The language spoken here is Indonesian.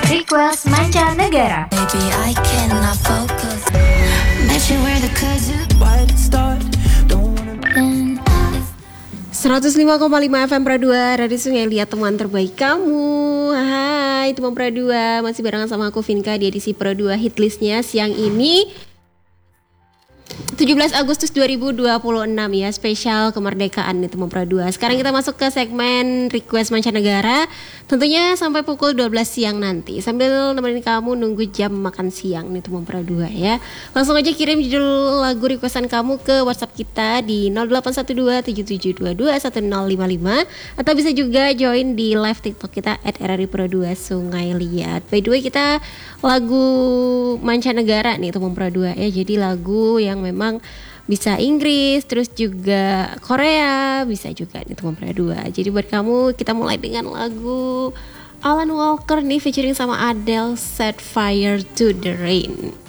Request Mancanegara. Baby, I cannot focus. Met you where the cousin. 105,5 FM Pro 2 Radio Sungai Liat, teman terbaik kamu. Hai teman Pro 2, masih barengan sama aku Vinka di edisi Pro 2 Hitlistnya siang ini 17 Agustus 2026 ya, spesial kemerdekaan nih teman Pro 2. Sekarang kita masuk ke segmen Request Mancanegara, tentunya sampai pukul 12 siang nanti, sambil nemenin kamu nunggu jam makan siang nih teman Pro 2 ya. Langsung aja kirim judul lagu requestan kamu ke WhatsApp kita di 081277221055, atau bisa juga join di live TikTok kita @RRI Pro 2 Sungai Liat. By the way, kita lagu mancanegara nih teman Pro 2 ya, jadi lagu yang memang bisa Inggris, terus juga Korea, bisa juga nih teman Pro 2. Jadi buat kamu, kita mulai dengan lagu Alan Walker nih featuring sama Adele, Set Fire to the Rain.